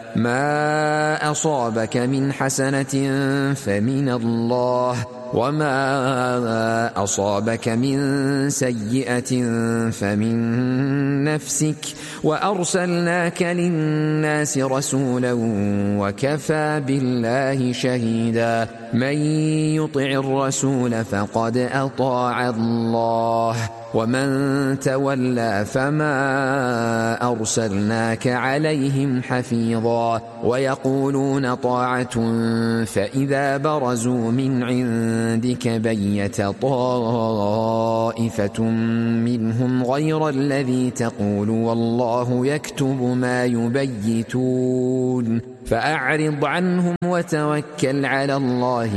ما أصابك من حسنة فمن الله، وما أصابك من سيئة فمن نفسك، وأرسلناك للناس رسولا وكفى بالله شهيدا. من يطع الرسول فقد أطاع الله، ومن تولى فما أرسلناك عليهم حفيظا. ويقولون طاعة فإذا برزوا من عندك بيت طائفة منهم غير الذي تقول والله يكتب ما يبيتون، فأعرض عنهم وتوكل على الله